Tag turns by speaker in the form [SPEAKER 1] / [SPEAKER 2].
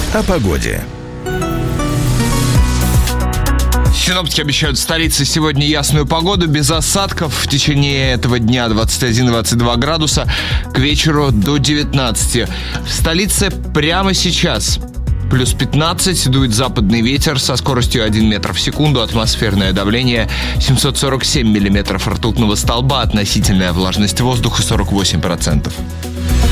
[SPEAKER 1] о погоде.
[SPEAKER 2] Синоптики обещают в столице сегодня ясную погоду, без осадков. В течение этого дня 21-22 градуса, к вечеру до 19. В столице прямо сейчас плюс 15, дует западный ветер со скоростью 1 метр в секунду, атмосферное давление 747 миллиметров ртутного столба, относительная влажность воздуха 48%.